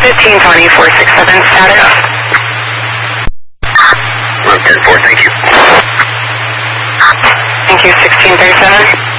1520, 467 status. 110-4, thank you. Thank you, 1637.